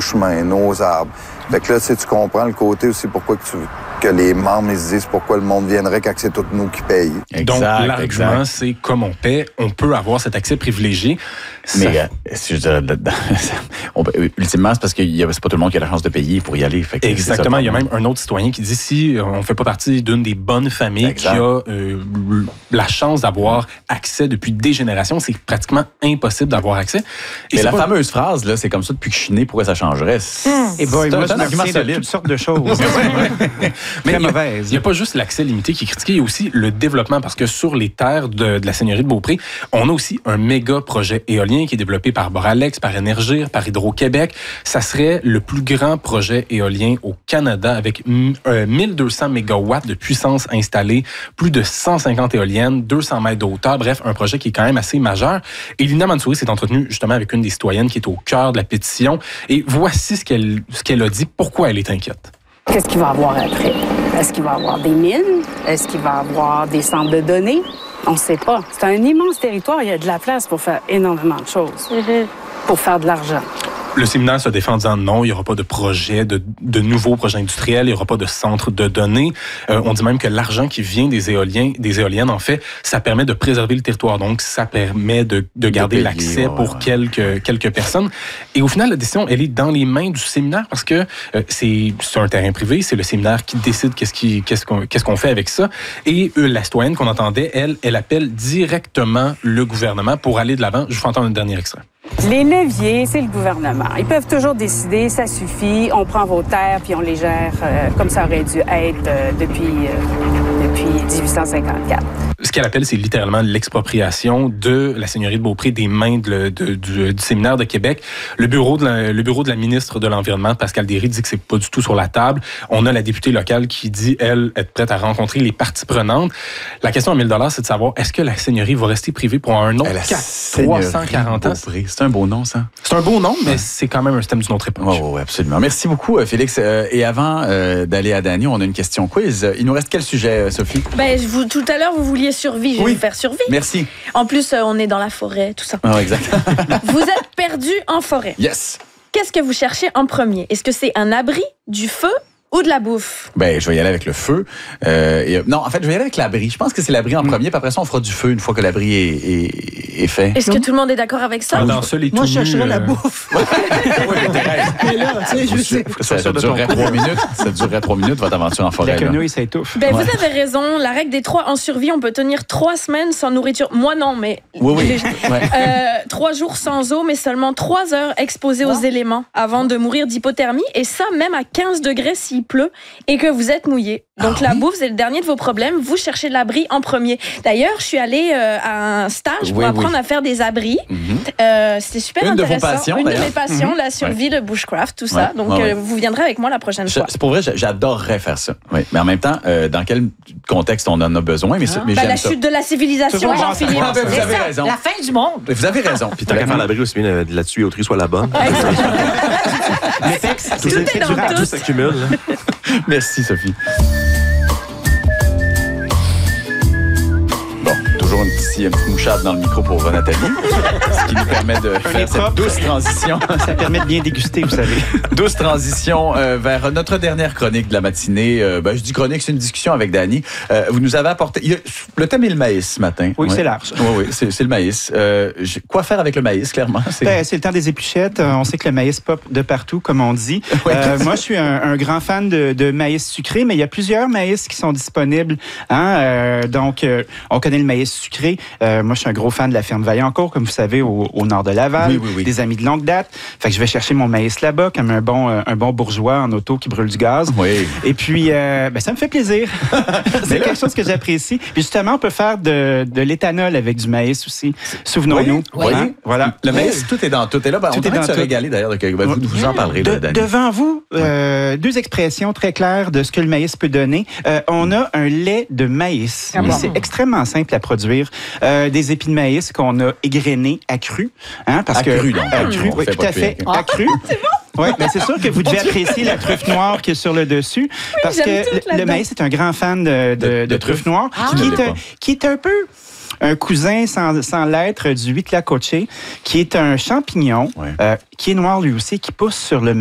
nos chemins, nos arbres. Fait que là, tu comprends le côté aussi pourquoi que les membres ils se disent pourquoi le monde viendrait quand c'est tous nous qui payent. Donc, l'argument, c'est comme on paie, on peut avoir cet accès privilégié. Mais ultimement, c'est parce que c'est pas tout le monde qui a la chance de payer pour y aller. Fait que exactement. Il y a même un autre citoyen qui dit si on ne fait pas partie d'une des bonnes familles qui a la chance d'avoir accès depuis des générations, c'est pratiquement impossible d'avoir accès. Et la fameuse phrase, là, c'est comme ça depuis que je suis né, pourquoi ça changerait? Et moi, je me souviens de toutes sortes de choses. Mais il n'y a pas juste l'accès limité qui est critiqué, il y a aussi le développement, parce que sur les terres de la seigneurie de Beaupré, on a aussi un méga projet éolien qui est développé par Boralex, par Énergir, par Hydro-Québec. Ça serait le plus grand projet éolien au Canada avec 1200 mégawatts de puissance installée, plus de 150 éoliennes, 200 mètres de hauteur, bref, un projet qui est quand même assez majeur. Et Lina Mansouri s'est entretenue justement avec une des citoyennes qui est au cœur de la pétition. Et voici ce qu'elle a dit, pourquoi elle est inquiète. Qu'est-ce qu'il va y avoir après? Est-ce qu'il va y avoir des mines? Est-ce qu'il va y avoir des centres de données? On ne sait pas. C'est un immense territoire. Il y a de la place pour faire énormément de choses. Pour faire de l'argent. Le séminaire se défend en disant non, il n'y aura pas de projet, de nouveaux projets industriels, il n'y aura pas de centre de données. On dit même que l'argent qui vient des éoliennes, en fait, ça permet de préserver le territoire. Donc, ça permet de garder l'accès pour quelques personnes. Et au final, la décision, elle est dans les mains du séminaire parce que c'est un terrain privé, c'est le séminaire qui décide qu'est-ce qu'on fait avec ça. Et la citoyenne qu'on entendait, elle appelle directement le gouvernement pour aller de l'avant. Je vous fais entendre un dernier extrait. Les leviers, c'est le gouvernement. Ils peuvent toujours décider, ça suffit, on prend vos terres puis on les gère comme ça aurait dû être depuis 1854. Ce qu'elle appelle, c'est littéralement l'expropriation de la seigneurie de Beaupré des mains du séminaire de Québec. Le bureau de la ministre de l'Environnement, Pascale Derry, dit que c'est pas du tout sur la table. On a la députée locale qui dit, elle, être prête à rencontrer les parties prenantes. La question à 1000 $, c'est de savoir, est-ce que la seigneurie va rester privée pour un autre 340 ans? C'est un beau nom, ça. C'est un beau nom, mais c'est quand même un système d'une autre époque. Oh, oui, absolument. Merci beaucoup, Félix. Et avant d'aller à Dany, on a une question quiz. Il nous reste quel sujet, Sophie? Tout à l'heure, vous vouliez survie. Je vais vous faire survie. Merci. En plus, on est dans la forêt, tout ça. Ah, exact. Vous êtes perdu en forêt. Yes. Qu'est-ce que vous cherchez en premier? Est-ce que c'est un abri, du feu ou de la bouffe? Je vais y aller avec le feu. Non, en fait, je vais y aller avec l'abri. Je pense que c'est l'abri en premier, puis après ça, on fera du feu une fois que l'abri est fait. Est-ce que tout le monde est d'accord avec ça? Moi, je chercherais la bouffe. Mais là, ça durerait 3 minutes. Ça durerait 3 minutes, votre aventure en forêt. La quenouille s'étouffe. Vous avez raison. La règle des 3 en survie, on peut tenir 3 semaines sans nourriture. Moi, non, mais... Oui. 3 jours sans eau, mais seulement 3 heures exposés aux éléments avant de mourir d'hypothermie. Et ça, même à 15 degrés s'il pleut et que vous êtes mouillé. Donc, la bouffe, c'est le dernier de vos problèmes. Vous cherchez l'abri en premier. D'ailleurs, je suis allée à un stage pour apprendre à faire des abris. C'était super intéressant. Une de vos passions, Une de mes passions, la survie, le bushcraft, tout ça. Donc, vous viendrez avec moi la prochaine fois. C'est pour vrai, j'adorerais faire ça. Oui. Mais en même temps, dans quel contexte on en a besoin? Mais j'aime la chute de la civilisation, Jean-Philippe. Vous avez raison. La fin du monde. Vous avez raison. Puis tant qu'à faire l'abri aussi bien de la tuyauterie soit la bonne. Tout s'accumule. Merci, Sophie. Toujours une petite mouchade dans le micro pour Nathalie, ce qui nous permet de faire cette douce transition. Ça permet de bien déguster, vous savez. Douce transition vers notre dernière chronique de la matinée. Je dis chronique, c'est une discussion avec Dany. Vous nous avez apporté... Le thème est le maïs ce matin. Oui, c'est large. Oui, c'est le maïs. Quoi faire avec le maïs, clairement? C'est le temps des épluchettes. On sait que le maïs pop de partout, comme on dit. Moi, je suis un grand fan de maïs sucré, mais il y a plusieurs maïs qui sont disponibles. Donc, on connaît le maïs sucré. Moi, je suis un gros fan de la ferme Vaillancourt, comme vous savez, au nord de Laval. Oui. Des amis de longue date. Fait que je vais chercher mon maïs là-bas, comme un bon bourgeois en auto qui brûle du gaz. Oui. Et puis, ça me fait plaisir. C'est quelque chose que j'apprécie. Puis justement, on peut faire de l'éthanol avec du maïs aussi. Souvenons-nous. Oui. Voilà. Le maïs, tout est dans tout. Et là, on est dans se régaler d'ailleurs. Vous en parlerez, Dany. Devant vous, 2 expressions très claires de ce que le maïs peut donner. On a un lait de maïs. C'est extrêmement simple à produire. Des épis de maïs qu'on a égrenés, accrus. Accrus, oui, tout à fait. Accrus. C'est bon? Oui, mais c'est sûr que vous devez apprécier la truffe noire qui est sur le dessus. Parce que le maïs est un grand fan de truffe noire, qui est un peu un cousin sans l'être du huitlacoche, qui est un champignon qui est noir lui aussi, qui pousse sur le